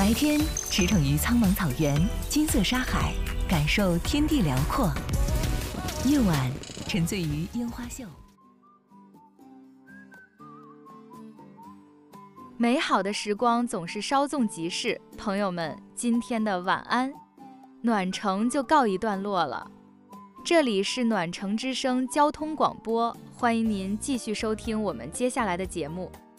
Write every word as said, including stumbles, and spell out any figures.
白天驰骋于苍茫草原、金色沙海，感受天地辽阔；夜晚沉醉于烟花秀。 美好的时光总是稍纵即逝，朋友们，今天的晚安，暖城就告一段落了。这里是暖城之声交通广播，欢迎您继续收听我们接下来的节目。